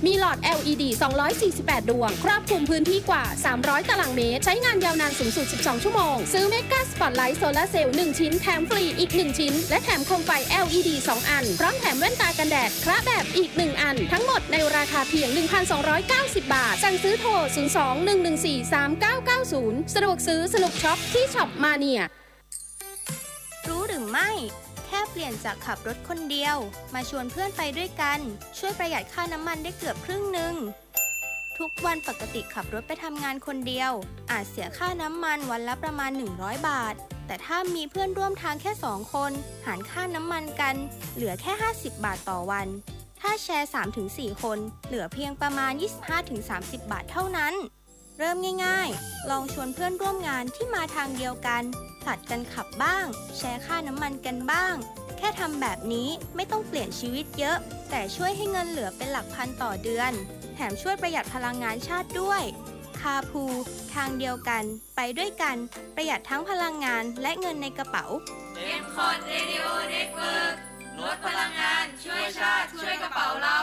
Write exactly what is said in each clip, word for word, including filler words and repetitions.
มีหลอด แอล อี ดี สองร้อยสี่สิบแปด ดวงครอบคลุมพื้นที่กว่าสามร้อยตารางเมตรใช้งานยาวนานสูงสุดสิบสองชั่วโมงซื้อเมกาสปอตไลท์โซลาร์เซลล์หนึ่งชิ้นแถมฟรีอีกหนึ่งชิ้นและแถมโคมไฟ แอล อี ดี สองอันพร้อมแถมแว่นตากันแดดคละแบบอีกหนึ่งอันทั้งหมดในราคาเพียง หนึ่งพันสองร้อยเก้าสิบ บาทสั่งซื้อโทรศูนย์ สอง หนึ่ง หนึ่ง สี่ สาม เก้า เก้า ศูนย์สะดวกซื้อสนุกช็อปที่ช็อปมาเนียรู้หรือไม่แค่เปลี่ยนจากขับรถคนเดียวมาชวนเพื่อนไปด้วยกันช่วยประหยัดค่าน้ำมันได้เกือบครึ่งหนึ่งทุกวันปกติขับรถไปทำงานคนเดียวอาจเสียค่าน้ำมันวันละประมาณหนึ่งร้อยบาทแต่ถ้ามีเพื่อนร่วมทางแค่สองคนหารค่าน้ำมันกันเหลือแค่ห้าสิบบาทต่อวันถ้าแชร์ สามถึงสี่ คนเหลือเพียงประมาณ ยี่สิบห้าถึงสามสิบ บาทเท่านั้นเริ่มง่ายๆลองชวนเพื่อนร่วมงานที่มาทางเดียวกันผลัดกันขับบ้างแชร์ค่าน้ำมันกันบ้างแค่ทำแบบนี้ไม่ต้องเปลี่ยนชีวิตเยอะแต่ช่วยให้เงินเหลือเป็นหลักพันต่อเดือนแถมช่วยประหยัดพลังงานชาติด้วยคาพูทางเดียวกันไปด้วยกันประหยัดทั้งพลังงานและเงินในกระเป๋าเอ็ม คอท Radio Network ลดพลังงานช่วยชาติช่วยกระเป๋าเรา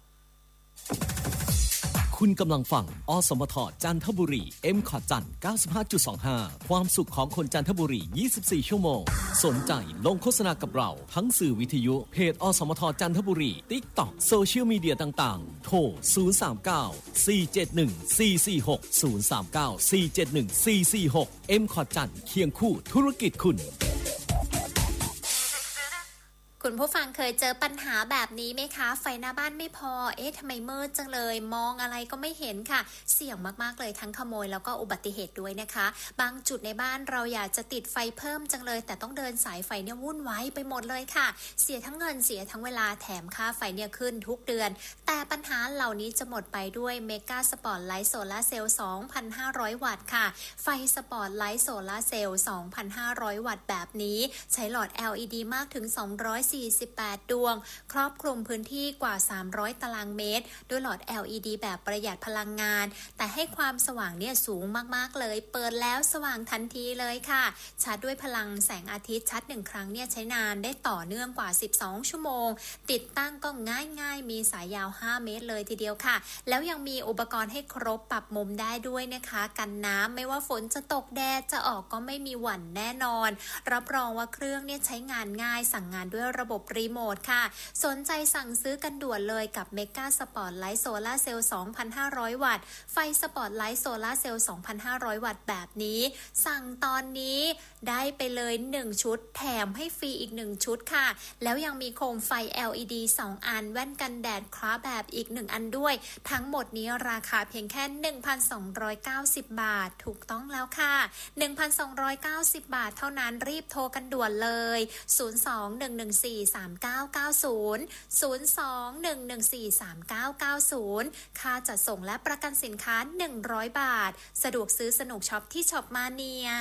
คุณกำลังฟังอสมทจันทบุรี เอ็ม คอท จันทร์ เก้าสิบห้าจุดสองห้า ความสุขของคนจันทบุรียี่สิบสี่ชั่วโมงสนใจลงโฆษณากับเราทั้งสื่อวิทยุเพจอสมทจันทบุรี TikTok โซเชียลมีเดียต่างๆโทรศูนย์ สาม เก้า สี่ เจ็ด หนึ่ง สี่ สี่ หก ศูนย์ สาม เก้า สี่ เจ็ด หนึ่ง สี่ สี่ หก เอ็ม คอท จันทร์เคียงคู่ธุรกิจคุณคุณผู้ฟังเคยเจอปัญหาแบบนี้ไหมคะไฟหน้าบ้านไม่พอเอ๊ะทำไมมืดจังเลยมองอะไรก็ไม่เห็นค่ะเสี่ยงมากๆเลยทั้งขโมยแล้วก็อุบัติเหตุด้วยนะคะบางจุดในบ้านเราอยากจะติดไฟเพิ่มจังเลยแต่ต้องเดินสายไฟเนี่ยวุ่นวายไปหมดเลยค่ะเสียทั้งเงินเสียทั้งเวลาแถมค่าไฟเนี่ยขึ้นทุกเดือนแต่ปัญหาเหล่านี้จะหมดไปด้วยเมกาสปอตไลท์โซลาร์เซลล์ สองพันห้าร้อย วัตต์ค่ะไฟสปอตไลท์โซลาร์เซลล์ สองพันห้าร้อย วัตต์แบบนี้ใช้หลอด แอล อี ดี มากถึงสองร้อยสี่สิบแปดดวงครอบคลุมพื้นที่กว่าสามร้อยตารางเมตรด้วยหลอด แอล อี ดี แบบประหยัดพลังงานแต่ให้ความสว่างเนี่ยสูงมากๆเลยเปิดแล้วสว่างทันทีเลยค่ะชาร์จด้วยพลังแสงอาทิตย์ชาร์จหนึ่งครั้งเนี่ยใช้นานได้ต่อเนื่องกว่าสิบสองชั่วโมงติดตั้งก็ง่ายๆมีสายยาวห้าเมตรเลยทีเดียวค่ะแล้วยังมีอุปกรณ์ให้ครบปรับมุมได้ด้วยนะคะกันน้ำไม่ว่าฝนจะตกแดดจะออกก็ไม่มีหวั่นแน่นอนรับรองว่าเครื่องเนี่ยใช้งานง่ายสั่งงานด้วยระบบรีโมทค่ะสนใจสั่งซื้อกันด่วนเลยกับเมกาสปอตไลท์โซลาร์เซลล์ สองพันห้าร้อย วัตต์ไฟสปอตไลท์โซลาร์เซลล์ สองพันห้าร้อย วัตต์แบบนี้สั่งตอนนี้ได้ไปเลยหนึ่งชุดแถมให้ฟรีอีกหนึ่งชุดค่ะแล้วยังมีโคมไฟ แอล อี ดี สองอันแว่นกันแดดคล้าแบบอีกหนึ่งอันด้วยทั้งหมดนี้ราคาเพียงแค่ หนึ่งพันสองร้อยเก้าสิบ บาทถูกต้องแล้วค่ะ หนึ่งพันสองร้อยเก้าสิบ บาทเท่านั้นรีบโทรกันด่วนเลยศูนย์ สอง หนึ่ง หนึ่ง สี่ สาม เก้า เก้า ศูนย์ ศูนย์ สอง หนึ่ง หนึ่ง สี่ สาม เก้า เก้า ศูนย์ค่าจัดส่งและประกันสินค้าหนึ่งร้อยบาทสะดวกซื้อสนุกช็อปที่ช็อปมาเนีย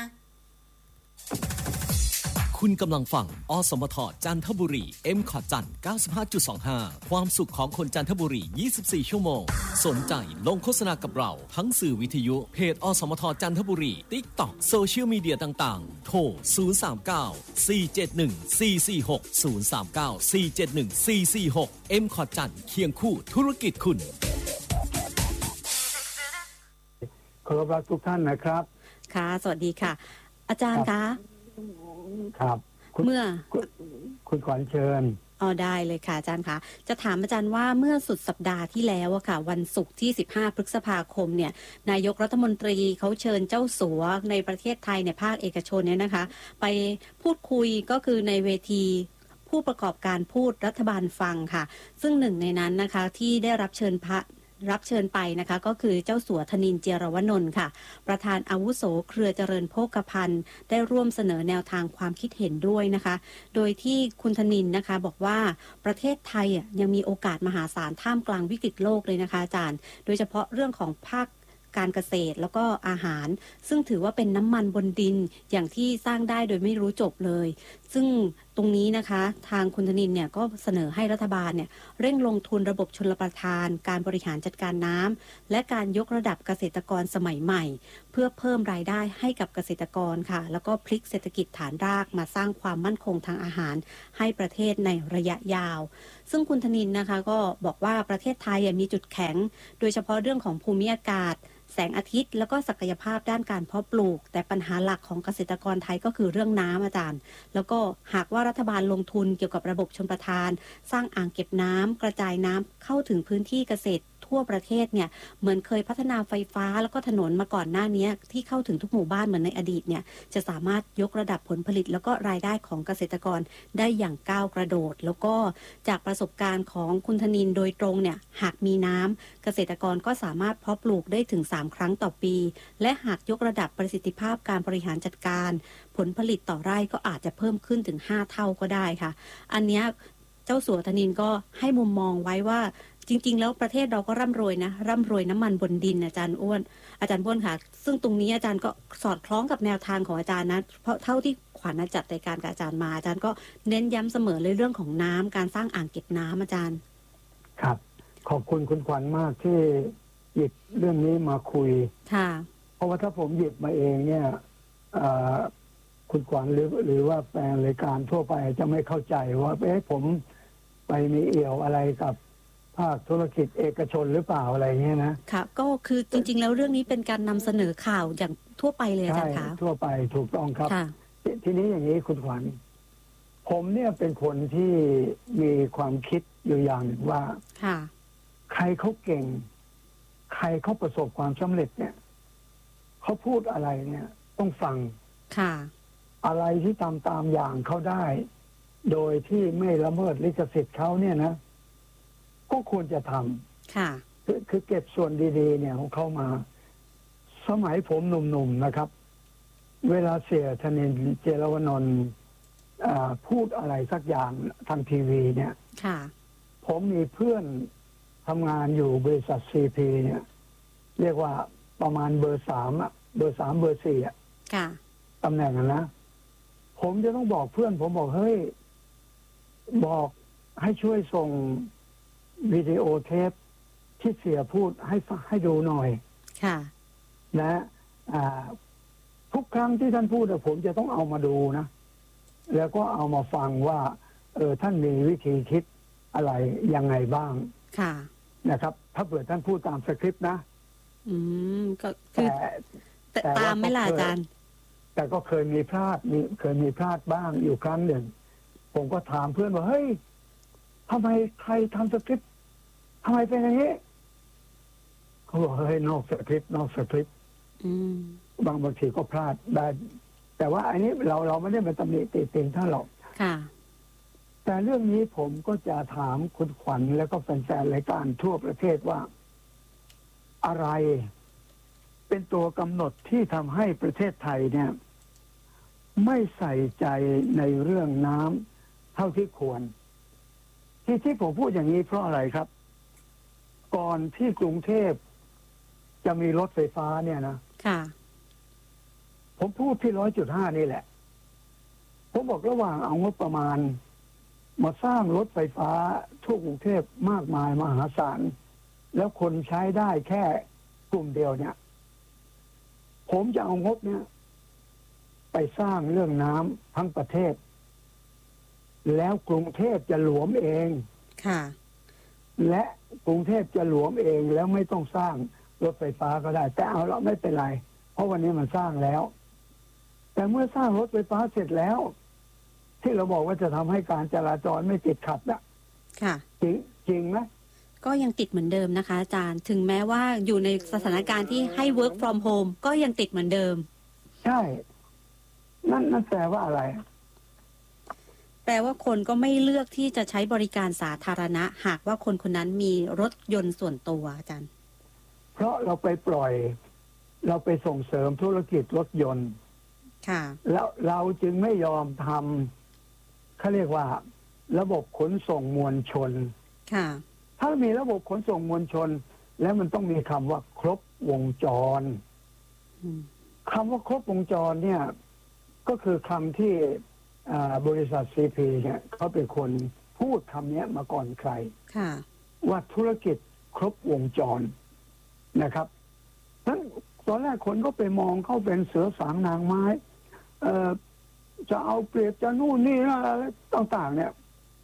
คุณกำลังฟังอสมทจันทบุรี เอ็ม คอท จันทร์ เก้าสิบห้าจุดสองห้า ความสุขของคนจันทบุรียี่สิบสี่ชั่วโมงสนใจลงโฆษณากับเราทั้งสื่อวิทยุเพจอสมทจันทบุรี TikTok โซเชียลมีเดียต่างๆโทรศูนย์ สาม เก้า สี่ เจ็ด หนึ่ง สี่ สี่ หก ศูนย์ สาม เก้า สี่ เจ็ด หนึ่ง สี่ สี่ หก เอ็ม คอท จันทร์เคียงคู่ธุรกิจคุณขอบคุณทุกท่านนะครับค่ะสวัสดีค่ะอาจารย์คะครับเมื่อคุณขอเชิญอ๋อได้เลยค่ะอาจารย์คะจะถามอาจารย์ว่าเมื่อสุดสัปดาห์ที่แล้วอะค่ะวันศุกร์ที่สิบห้าพฤษภาคมเนี่ยนายกรัฐมนตรีเขาเชิญเจ้าสัวในประเทศไทยในภาคเอกชนเนี่ยนะคะไปพูดคุยก็คือในเวทีผู้ประกอบการพูดรัฐบาลฟังค่ะซึ่งหนึ่งในนั้นนะคะที่ได้รับเชิญพระรับเชิญไปนะคะก็คือเจ้าสัวธนินทร์ เจียรวนนท์ค่ะประธานอาวุโสเครือเจริญโภคภัณฑ์ได้ร่วมเสนอแนวทางความคิดเห็นด้วยนะคะโดยที่คุณธนินทร์นะคะบอกว่าประเทศไทยอ่ะยังมีโอกาสมหาศาลท่ามกลางวิกฤตโลกเลยนะคะอาจารย์โดยเฉพาะเรื่องของภาคการเกษตรแล้วก็อาหารซึ่งถือว่าเป็นน้ำมันบนดินอย่างที่สร้างได้โดยไม่รู้จบเลยซึ่งตรงนี้นะคะทางคุณธนินเนี่ยก็เสนอให้รัฐบาลเนี่ยเร่งลงทุนระบบชลประทานการบริหารจัดการน้ำและการยกระดับเกษตรกรสมัยใหม่เพื่อเพิ่มรายได้ให้กับเกษตรกรค่ะแล้วก็พลิกเศรษฐกิจฐานรากมาสร้างความมั่นคงทางอาหารให้ประเทศในระยะยาวซึ่งคุณธนินนะคะก็บอกว่าประเทศไทยมีจุดแข็งโดยเฉพาะเรื่องของภูมิอากาศแสงอาทิตย์แล้วก็ศักยภาพด้านการเพาะปลูกแต่ปัญหาหลักของเกษตรกรไทยก็คือเรื่องน้ำอาจารย์แล้วก็หากว่ารัฐบาลลงทุนเกี่ยวกับระบบชลประทานสร้างอ่างเก็บน้ำกระจายน้ำเข้าถึงพื้นที่เกษตรทั่วประเทศเนี่ยเหมือนเคยพัฒนาไฟฟ้าแล้วก็ถนนมาก่อนหน้านี้ที่เข้าถึงทุกหมู่บ้านเหมือนในอดีตเนี่ยจะสามารถยกระดับผลผลิตแล้วก็รายได้ของเกษตรกรได้อย่างก้าวกระโดดแล้วก็จากประสบการณ์ของคุณธนินโดยตรงเนี่ยหากมีน้ำเกษตรกรก็สามารถเพาะปลูกได้ถึงสามครั้งต่อปีและหากยกระดับประสิทธิภาพการบริหารจัดการผลผลิตต่อไร่ก็อาจจะเพิ่มขึ้นถึงห้าเท่าก็ได้ค่ะอันเนี้ยเจ้าสัวธนินก็ให้มุมมองไว้ว่าจริงๆแล้วประเทศเราก็ร่ำรวยนะร่ำรวยน้ำมันบนดินอาจารย์อ้วนอาจารย์บ้วนค่ะซึ่งตรงนี้อาจารย์ก็สอดคล้องกับแนวทางของอาจารย์นะเพราะเท่าที่ขวัญจัดรายการกับอาจารย์มาอาจารย์ก็เน้นย้ำเสมอเลยเรื่องของน้ำการสร้างอ่างเก็บน้ำอาจารย์ครับขอบคุณคุณขวัญมากที่หยิบเรื่องนี้มาคุยค่ะเพราะว่าถ้าผมหยิบมาเองเนี่ยคุณขวัญหรือหรือว่าแฟนรายการทั่วไปจะไม่เข้าใจว่าเอ๊ะผมไปมีเอี่ยวอะไรกับภาคธุรกิจเอกชนหรือเปล่าอะไรเงี้ยนะค่ะก็คือจริงๆแล้วเรื่องนี้เป็นการนำเสนอข่าวอย่างทั่วไปเลยอาจารย์คะทั่วไปถูกต้องครับทีนี้อย่างนี้คุณขวัญผมเนี่ยเป็นคนที่มีความคิดอยู่อย่างหนึ่งว่าค่ะใครเขาเก่งใครเขาประสบความสำเร็จเนี่ยเขาพูดอะไรเนี่ยต้องฟังค่ะอะไรที่ทำตามอย่างเขาได้โดยที่ไม่ละเมิดลิขสิทธิ์เขาเนี่ยนะก็ควรจะทำค่ะคือคือเก็บส่วนดีๆเนี่ยของเขามาสมัยผมหนุ่มๆนะครับเวลาเสียธนินเจรวนนท์พูดอะไรสักอย่างทางทีวีเนี่ยค่ะผมมีเพื่อนทำงานอยู่บริษัทซีพีเนี่ยเรียกว่าประมาณเบอร์สามอะเบอร์สามเบอร์สี่อะค่ะตำแหน่งนั้นนะผมจะต้องบอกเพื่อนผมบอกเฮ้ยบอกให้ช่วยส่งวิดีโอเทปที่เสียพูดให้ให้ดูหน่อยค่ะนะอ่าทุกครั้งที่ท่านพูดผมจะต้องเอามาดูนะแล้วก็เอามาฟังว่าเออท่านมีวิธีคิดอะไรยังไงบ้างค่ะนะครับถ้าเผื่อท่านพูดตามสคริปต์นะอืมก็คือแต่ตามไม่ล่ะอาจารย์แต่ก็เคยมีพลาดมีเคยมีพลาดบ้างอยู่ครั้งหนึ่งผมก็ถามเพื่อนว่าเฮ้ยทำไมใครทำสคริปต์ทำไมเป็นอย่างนี้เขาบอกเฮ้ยนอกสคริปต์นอกสคริปต์บางบางทีก็พลาดได้แต่ว่าอันนี้เราเราไม่ได้มาตำหนิติเตียนท่านหรอกค่ะแต่เรื่องนี้ผมก็จะถามคุณขวัญแล้วก็แฟนๆรายการทั่วประเทศว่าอะไรเป็นตัวกำหนดที่ทำให้ประเทศไทยเนี่ยไม่ใส่ใจในเรื่องน้ำเท่าที่ควรที่ที่ผมพูดอย่างนี้เพราะอะไรครับก่อนที่กรุงเทพจะมีรถไฟฟ้าเนี่ยนะค่ะผมพูดที่ร้อยจุดห้านี่แหละผมบอกระหว่างเอางบประมาณมาสร้างรถไฟฟ้าทั่วกรุงเทพมากมายมหาศาลแล้วคนใช้ได้แค่กลุ่มเดียวเนี่ยผมจะเอางบเนี่ยไปสร้างเรื่องน้ำทั้งประเทศแล้วกรุงเทพจะหลวมเองค่ะและกรุงเทพจะหลวมเองแล้วไม่ต้องสร้างรถไฟฟ้าก็ได้แต่เอาละไม่เป็นไรเพราะวันนี้มันสร้างแล้วแต่เมื่อสร้างรถไฟฟ้าเสร็จแล้วที่เราบอกว่าจะทำให้การจราจรไม่ติดขัดนะค่ะจริงจริงไหมก็ยังติดเหมือนเดิมนะคะอาจารย์ถึงแม้ว่าอยู่ในสถานการณ์ที่ให้ work from home ก็ยังติดเหมือนเดิมใช่นั่นนั่นแปลว่าอะไรแปลว่าคนก็ไม่เลือกที่จะใช้บริการสาธารณะหากว่าคนคนนั้นมีรถยนต์ส่วนตัวอาจารย์เพราะเราไปปล่อยเราไปส่งเสริมธุรกิจรถยนต์ค่ะแล้วเราจึงไม่ยอมทำเขาเรียกว่าระบบขนส่งมวลชนค่ะถ้ามีระบบขนส่งมวลชนแล้วมันต้องมีคำว่าครบวงจรคำว่าครบวงจรเนี่ยก็คือคำที่บริษัท ซี พี เนี่ยเขาเป็นคนพูดคำนี้มาก่อนใครว่าธุรกิจครบวงจรนะครับนั้นตอนแรกคนก็ไปมองเข้าเป็นเสือสางนางไม้จะเอาเปรียบจะนู่นนี่อะไรต่างๆเนี่ย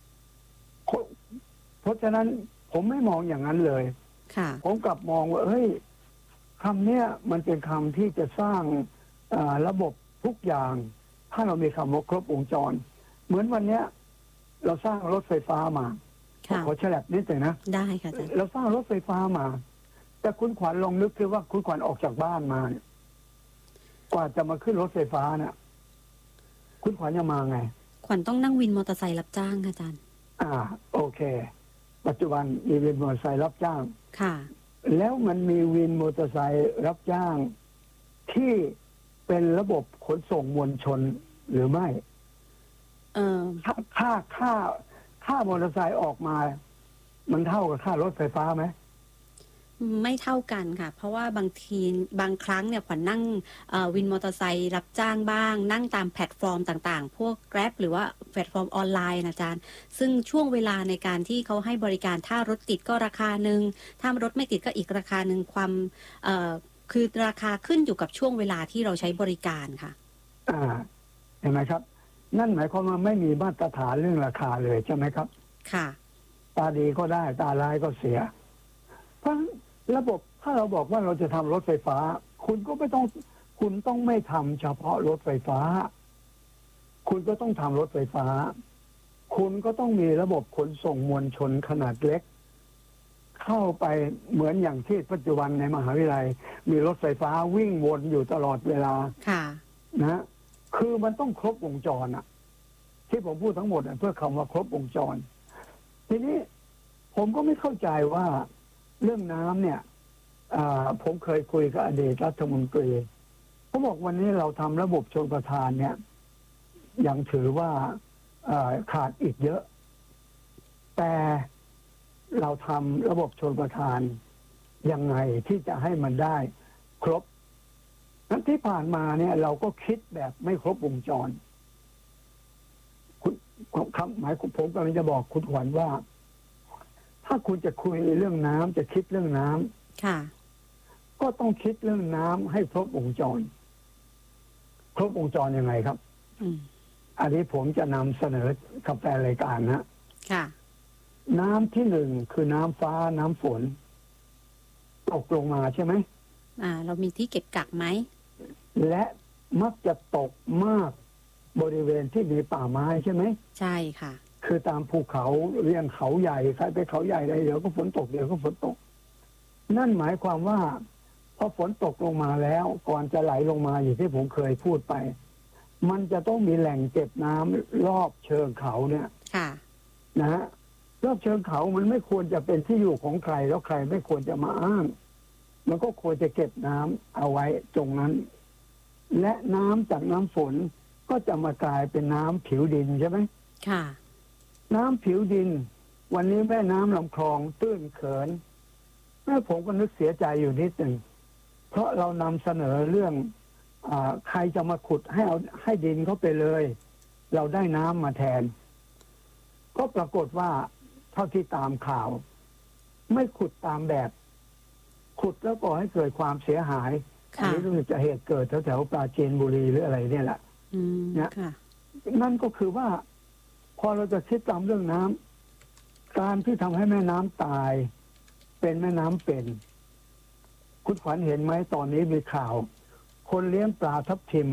เพราะฉะนั้นผมไม่มองอย่างนั้นเลยผมกลับมองว่าเฮ้ยคำนี้มันเป็นคำที่จะสร้างระบบทุกอย่างถ้าเรามีคำว่าครบวงจรเหมือนวันนี้เราสร้างรถไฟฟ้ามาขอแฉลบนิดหนึ่งนะได้ค่ะเราสร้างรถไฟฟ้ามาแต่คุณขวัญลองนึกคือว่าคุณขวัญออกจากบ้านมาเนี่ยกว่าจะมาขึ้นรถไฟฟ้าเนี่ยคุณขวัญจะมาไงขวัญต้องนั่งวินมอเตอร์ไซค์รับจ้างค่ะอาจารย์อ่าโอเคปัจจุบันมีวินมอเตอร์ไซค์รับจ้างค่ะแล้วมันมีวินมอเตอร์ไซค์รับจ้างที่เป็นระบบขนส่งมวลชนหรือไม่เออค่าค่าค่าค่ามอเตอร์ไซค์ออกมามันเท่ากับค่ารถไฟฟ้าไหมไม่เท่ากันค่ะเพราะว่าบางทีบางครั้งเนี่ยขวัญนั่งวินมอเตอร์ไซค์รับจ้างบ้างนั่งตามแพลตฟอร์มต่างๆพวก Grab หรือว่าแพลตฟอร์มออนไลน์นะอาจารย์ซึ่งช่วงเวลาในการที่เขาให้บริการถ้ารถติดก็ราคาหนึ่งถ้ารถไม่ติดก็อีกราคาหนึ่งความคือราคาขึ้นอยู่กับช่วงเวลาที่เราใช้บริการค่ะอ่าเห็นไหมครับนั่นหมายความว่าไม่มีมาตรฐานเรื่องราคาเลยใช่ไหมครับค่ะตาดีก็ได้ตาร้ายก็เสียเพราะระบบถ้าเราบอกว่าเราจะทำรถไฟฟ้าคุณก็ไม่ต้องคุณต้องไม่ทำเฉพาะรถไฟฟ้าคุณก็ต้องทำรถไฟฟ้าคุณก็ต้องมีระบบขนส่งมวลชนขนาดเล็กเข้าไปเหมือนอย่างที่ปัจจุบันในมหาวิทยาลัยมีรถไฟฟ้าวิ่งวนอยู่ตลอดเวลาค่ะนะคือมันต้องครบวงจรอะที่ผมพูดทั้งหมดเพื่อคำว่าครบวงจรทีนี้ผมก็ไม่เข้าใจว่าเรื่องน้ำเนี่ยผมเคยคุยกับอดีตรัฐมนตรีเขาบอกวันนี้เราทำระบบชลประทานเนี่ยยังถือว่าขาดอีกเยอะแต่เราทำระบบชลประทานยังไงที่จะให้มันได้ครบนั้นที่ผ่านมาเนี่ยเราก็คิดแบบไม่ครบวงจรคุณคำหมายผมกำลังจะบอกคุณขวัญว่าถ้าคุณจะคุยเรื่องน้ำจะคิดเรื่องน้ำค่ะก็ต้องคิดเรื่องน้ำให้ครบวงจรครบวงจรยังไงครับอันนี้ผมจะนำเสนอกับแฟนรายการนะค่ะน้ำที่หนึ่งคือน้ำฟ้าน้ำฝนตกลงมาใช่ไหมอ่าเรามีที่เก็บกักไหมและมักจะตกมากบริเวณที่มีป่าไม้ใช่ไหมใช่ค่ะคือตามภูเขาเรียงเขาใหญ่ใครไปเขาใหญ่ได้เดี๋ยวก็ฝนตกเดี๋ยวก็ฝนตกนั่นหมายความว่าพอฝนตกลงมาแล้วก่อนจะไหลลงมาอย่างที่ผมเคยพูดไปมันจะต้องมีแหล่งเก็บน้ำรอบเชิงเขาเนี่ยค่ะนะฮะรอบเชิงเขามันไม่ควรจะเป็นที่อยู่ของใครแล้วใครไม่ควรจะมาอ้างมันก็ควรจะเก็บน้ำเอาไว้ตรงนั้นและน้ำจากน้ำฝนก็จะมากลายเป็นน้ำผิวดินใช่ไหมค่ะน้ำผิวดินวันนี้แม่น้ำลำคลองตื้นเขินแม่ผมก็นึกเสียใจอยู่นิดหนึ่งเพราะเรานำเสนอเรื่องอ่าใครจะมาขุดให้เอาให้ดินเข้าไปเลยเราได้น้ำมาแทนก็ปรากฏว่าเท่าที่ตามข่าวไม่ขุดตามแบบขุดแล้วก่อให้เกิดความเสียหายอันนี้รู้สึกจะเหตุเกิดแถวๆปราจีนบุรีหรืออะไรเนี่ยแหละนะนั่นก็คือว่าพอเราจะคิดตามเรื่องน้ำการที่ทำให้แม่น้ำตายเป็นแม่น้ำเป็นคุณขวัญเห็นไหมตอนนี้มีข่าวคนเลี้ยงปลาทับทิม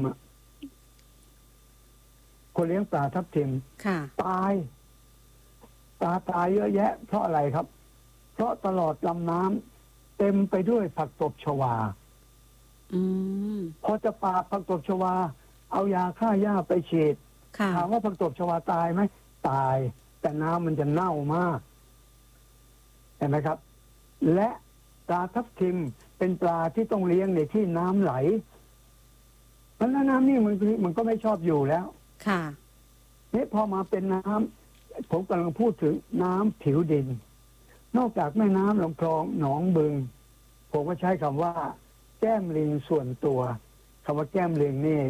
คนเลี้ยงปลาทับทิมตายปลาตายเยอะแยะเพราะอะไรครับเพราะตลอดลำน้ำเต็มไปด้วยผักตบชวาพอจะปราบผักตบชวาเอายาฆ่าหญ้าไปฉีดถามว่าผักตบชวาตายไหมตายแต่น้ำมันจะเน่ามากเห็นไหมครับและปลาทับทิมเป็นปลาที่ต้องเลี้ยงในที่น้ำไหลเพราะน้ำนี่มันมันก็ไม่ชอบอยู่แล้วค่ะนี่พอมาเป็นน้ำผมกำลังพูดถึงน้ำผิวดินนอกจากแม่น้ำลำคลองหนองบึงผมก็ใช้คำว่าแก้มลิงส่วนตัวคำว่าแก้มลิงนี่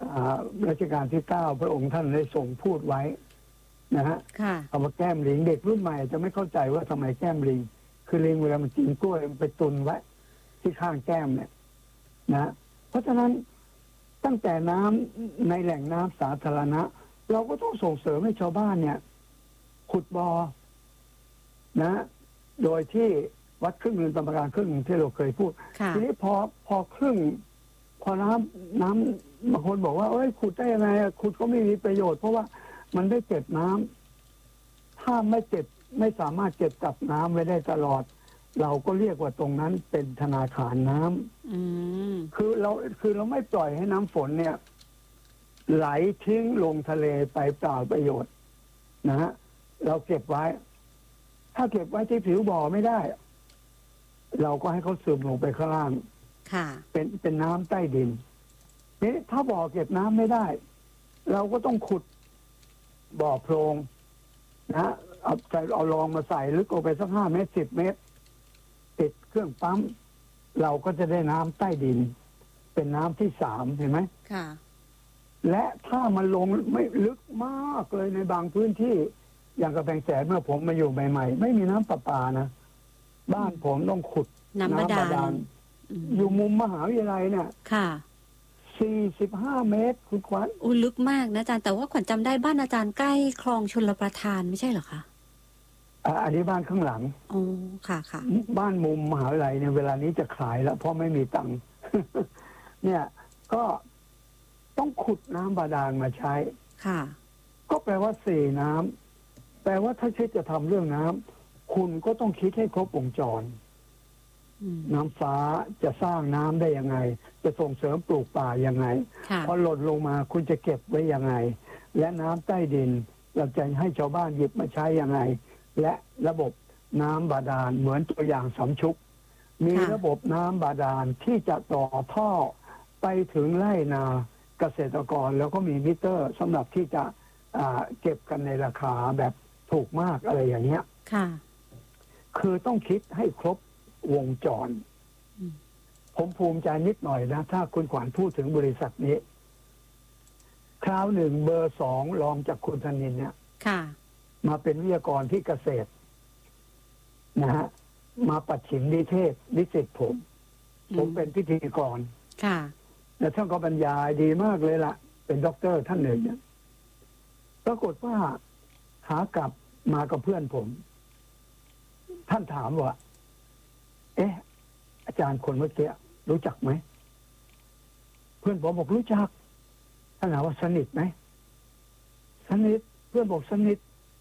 รัชกาลที่เก้าพระองค์ท่านได้ทรงพูดไว้นะฮะคำว่าแก้มลิงเด็กรุ่นใหม่จะไม่เข้าใจว่าทำไมแก้มลิงคือลิงเวลามันกินกล้วยมันไปตุนไว้ที่ข้างแก้มเนี่ยนะเพราะฉะนั้นตั้งแต่น้ำในแหล่งน้ำสาธารณะเราก็ต้องส่งเสริมให้ชาวบ้านเนี่ยขุดบ่อนะโดยที่วัดครึ่งหนึ่งตามประการครึ่งหนึ่งที่เราเคยพูดทีนี้พอพอครึ่งพอน้ำน้ำบางคนบอกว่าเอ้ยขุดได้ยังไงขุดก็ไม่มีประโยชน์เพราะว่ามันได้เก็บน้ำถ้าไม่เก็บไม่สามารถเก็บกับน้ำไว้ได้ตลอดเราก็เรียกว่าตรงนั้นเป็นธนาคารน้ำคือเราคือเราไม่ปล่อยให้น้ำฝนเนี่ยไหลทิ้งลงทะเลไปเปล่าประโยชน์นะฮะเราเก็บไว้ถ้าเก็บไว้ที่ผิวบ่อไม่ได้เราก็ให้เขาซึมลงไปข้างล่างเป็นเป็นน้ำใต้ดินนี่ถ้าบ่อเก็บน้ำไม่ได้เราก็ต้องขุดบ่อโพรงนะเอาใส่เอารองมาใส่ลึกลงไปสักห้าเมตรสิบเมตรติดเครื่องปั๊มเราก็จะได้น้ำใต้ดินเป็นน้ำที่สามเห็นไหมค่ะและถ้ามันลงไม่ลึกมากเลยในบางพื้นที่อย่างกระแพงแสนเมื่อผมมาอยู่ใหม่ๆไม่มีน้ำประปานะบ้านผมต้องขุดน้ำบาดาลอยู่มุมมหาวิทยาลัยเนี่ยค่ะสี่สิบห้าเมตรคุณขวัญอุ้ยลึกมากนะอาจารย์แต่ว่าขวัญจำได้บ้านอาจารย์ใกล้คลองชลประทานไม่ใช่เหรอคะอันนี้บ้านข้างหลังอ๋อค่ะค่ะบ้านมุมมหาวิทยาลัยเนี่ยเวลานี้จะขายแล้วเพราะไม่มีตังค์ เนี่ยก็ต้องขุดน้ำบาดาลมาใช้ค่ะก็แปลว่าสี่น้ำแปลว่าถ้าคิดจะทำเรื่องน้ำคุณก็ต้องคิดให้ครบวงจรน้ำฟ้าจะสร้างน้ำได้ยังไงจะส่งเสริมปลูกป่ายังไงพอหล่นลงมาคุณจะเก็บไว้ยังไงและน้ำใต้ดินเราจะให้ชาวบ้านหยิบมาใช้ยังไงและระบบน้ำบาดาลเหมือนตัวอย่างสำชุกมีระบบน้ำบาดาลที่จะต่อท่อไปถึงไร่นาเกษตรกรแล้วก็มีมิเตอร์สำหรับที่จะเก็บกันในราคาแบบถูกมากอะไรอย่างเงี้ยค่ะคือต้องคิดให้ครบวงจรผมภูมิใจนิดหน่อยนะถ้าคุณขวัญพูดถึงบริษัทนี้คราวหนึ่งเบอร์สองรองจากคุณธนินเนี่ยค่ะมาเป็นวิทยากรที่เกษตรนะฮะมาปัดฉิมนิเทศนิสิตผมผมเป็นพิธีกรค่ะแล้วท่านก็บรรยายดีมากเลยล่ะเป็นด็อกเตอร์ท่านหนึ่งเนี่ยปรากฏว่าขากลับมากับเพื่อนผมท่านถามว่าเอ๊ะอาจารย์คนเมื่อกี้รู้จักไหมเพื่อนผมบอกรู้จักท่านถามว่าสนิทไหมสนิทเพื่อนบอกสนิท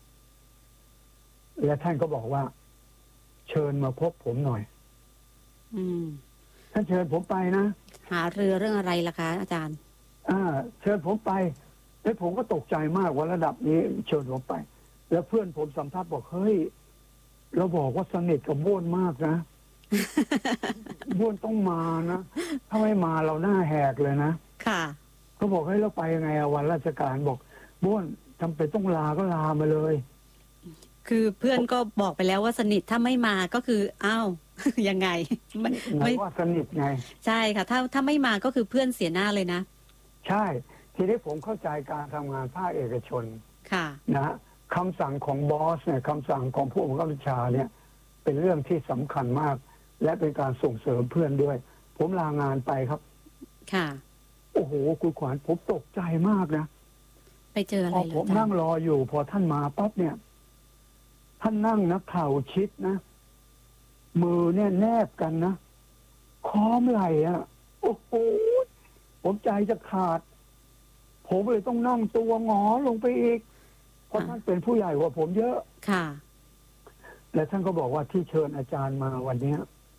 และท่านก็บอกว่าเชิญมาพบผมหน่อยอืมท่านเชิญผมไปนะหาเรือเรื่องอะไรล่ะคะอาจารย์อ่าเชิญผมไปแล้วผมก็ตกใจมากว่าระดับนี้เชิญผมไปแล้วเพื่อนผมสัมภาษณ์บอกเฮ้ยเราบอกว่าสนิทกับบ้วนมากนะบ้วนต้องมานะถ้าไม่มาเราหน้าแหกเลยนะค่ะเขาบอกให้เราไปยังไงวันราชการบอกบ้วนจำเป็นต้องลาก็ลามาเลยคือเพื่อนก็บอกไปแล้วว่าสนิทถ้าไม่มาก็คืออ้าวยังไงไม่ไม่ว่าสนิทไงใช่ค่ะถ้าถ้าไม่มาก็คือเพื่อนเสียหน้าเลยนะใช่ทีนี้ผมเข้าใจการทำงานภาคเอกชนค่ะนะคำสั่งของบอสเนี่ยคำสั่งของผู้บังคับบัญชาเนี่ยเป็นเรื่องที่สำคัญมากและเป็นการส่งเสริมเพื่อนด้วยผมลางานไปครับค่ะโอ้โหคุณขวัญผมตกใจมากนะไปเจออะไรพอผมนั่งรออยู่พอท่านมาปั๊บเนี่ยท่านนั่งนะเข่าชิดนะมือเนี่ยแนบกันนะค้อมไหล่อ่ะโอ้โหผมใจจะขาดผมเลยต้องนั่งตัวงอลงไปอีกเพราะท่านเป็นผู้ใหญ่กว่าผมเยอะค่ะและท่านก็บอกว่าที่เชิญอาจารย์มาวันนี้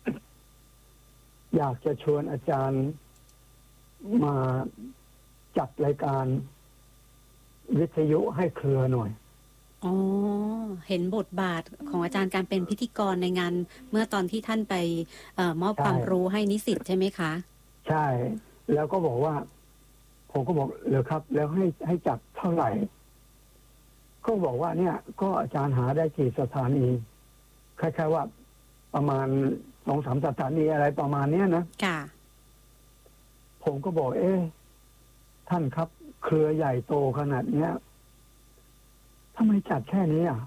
อยากจะเชิญอาจารย์มาจัดรายการวิทยุให้เครือหน่อยอ๋อเห็นบทบาทของอาจารย์การเป็นพิธีกรในงานเมื่อตอนที่ท่านไปเอ่อมอบความรู้ให้นิสิตใช่ไหมคะใช่แล้วก็บอกว่าผมก็บอกเลยครับแล้วให้ให้จัดเท่าไหร่ก็บอกว่าเนี่ยก็อาจารย์หาได้กี่สถานีคล้ายๆว่าประมาณสองสามสถานีอะไรประมาณเนี้ยนะค่ะผมก็บอกเอ๊ะท่านครับเครือใหญ่โตขนาดเนี้ยทำไมจัดแค่นี้อ่ะ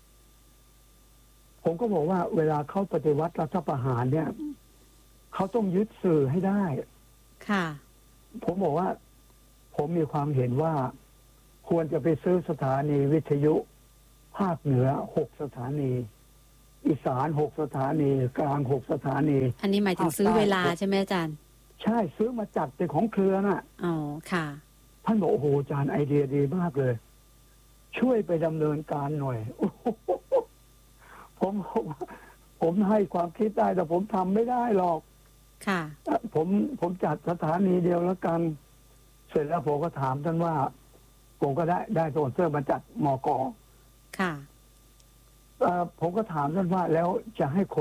ผมก็บอกว่าเวลาเขาปฏิวัติรัฐประหารเนี่ยเขาต้องยึดสื่อให้ได้ค่ะผมบอกว่าผมมีความเห็นว่าควรจะไปซื้อสถานีวิทยุภาคเหนือหกสถานีอีสานหกสถานีกลางหกสถานีอันนี้หมายถึงซื้อเวลาใช่ไหมอาจารย์ใช่ซื้อมาจัดเป็นของเครือน่ะอ๋อค่ะท่านบอกโอ้โหอาจารย์ไอเดียดีมากเลยช่วยไปดำเนินการหน่อยผมผมให้ความคิดได้แต่ผมทำไม่ได้หรอกค่ะผมผมจัดสถานีเดียวแล้วกันเสร็จแล้วผมก็ถามท่านว่าผมก็ได้ได้โซนเซอร์มาจัดมก. ค่ะผมก็ถามท่านว่าแล้วจะให้